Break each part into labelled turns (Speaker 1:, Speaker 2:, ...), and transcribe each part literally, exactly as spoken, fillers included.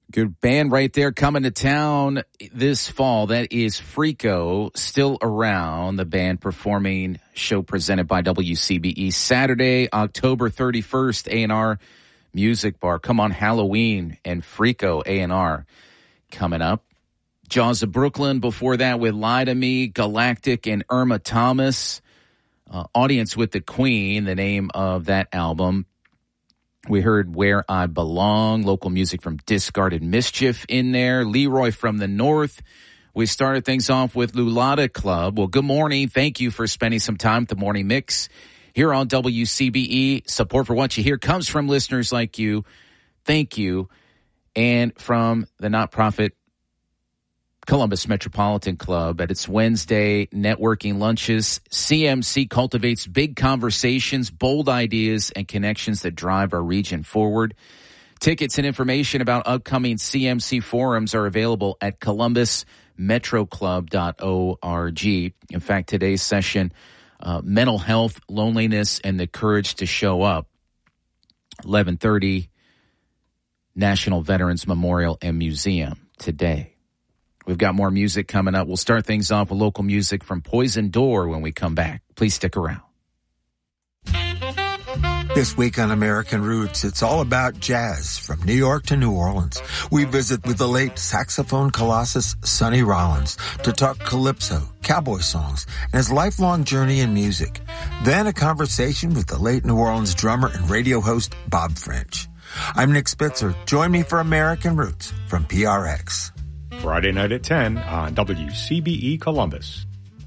Speaker 1: Good band right there coming to town this fall. That is Frico, still around. The band performing, show presented by W C B E Saturday, October thirty-first, A and R Music Bar. Come on Halloween and Frico, A and R coming up. Jaws of Brooklyn before that with Lie to Me, Galactic and Irma Thomas. Uh, Audience with the Queen, the name of that album. We heard Where I Belong, local music from Discarded Mischief in there. Leroy from the North. We started things off with Lulata Club. Well, good morning. Thank you for spending some time with the Morning Mix here on W C B E. Support for what you hear comes from listeners like you. Thank you. And from the not-profit Columbus Metropolitan Club at its Wednesday networking lunches. C M C cultivates big conversations, bold ideas, and connections that drive our region forward. Tickets and information about upcoming C M C forums are available at columbus metro club dot org. In fact, today's session, uh, mental health, loneliness, and the courage to show up, eleven thirty, National Veterans Memorial and Museum today. We've got more music coming up. We'll start things off with local music from Poison Door when we come back. Please stick around.
Speaker 2: This week on American Roots, it's all about jazz from New York to New Orleans. We visit with the late saxophone colossus Sonny Rollins to talk calypso, cowboy songs, and his lifelong journey in music. Then a conversation with the late New Orleans drummer and radio host Bob French. I'm Nick Spitzer. Join me for American Roots from P R X.
Speaker 3: Friday night at ten on W C B E Columbus.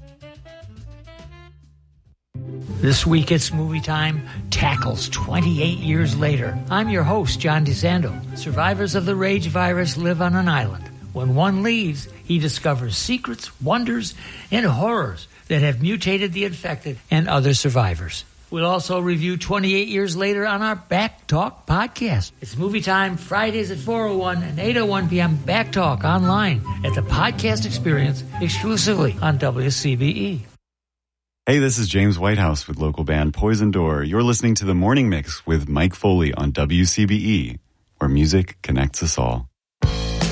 Speaker 4: This week it's Movie Time tackles twenty-eight years later. I'm your host, John DeSando. Survivors of the rage virus live on an island. When one leaves, he discovers secrets, wonders, and horrors that have mutated the infected and other survivors. We'll also review twenty-eight years later on our Back Talk podcast. It's Movie Time Fridays at four oh one and eight oh one p.m. Back Talk online at the podcast experience exclusively on W C B E.
Speaker 5: Hey, this is James Whitehouse with local band Poison Door. You're listening to The Morning Mix with Mike Foley on W C B E, where music connects us all.